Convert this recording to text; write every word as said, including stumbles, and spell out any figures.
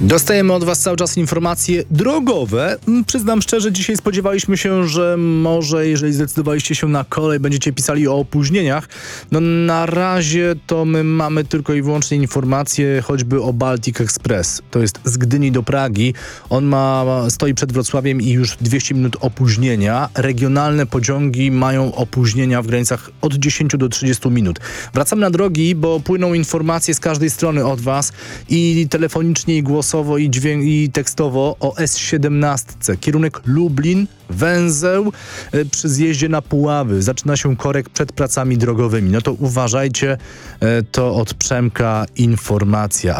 Dostajemy od Was cały czas informacje drogowe. Przyznam szczerze, dzisiaj spodziewaliśmy się, że może jeżeli zdecydowaliście się na kolej, będziecie pisali o opóźnieniach. No na razie to my mamy tylko i wyłącznie informacje choćby o Baltic Express. To jest z Gdyni do Pragi. On ma, stoi przed Wrocławiem i już dwieście minut opóźnienia. Regionalne pociągi mają opóźnienia w granicach od dziesięciu do trzydziestu minut. Wracamy na drogi, bo płyną informacje z każdej strony od Was i telefonicznie, i głosowo, i, dźwięk, i tekstowo o S siedemnaście. Kierunek Lublin, węzeł y, przy zjeździe na Puławy. Zaczyna się korek przed pracami drogowymi. No to uważajcie, y, to od Przemka informacja.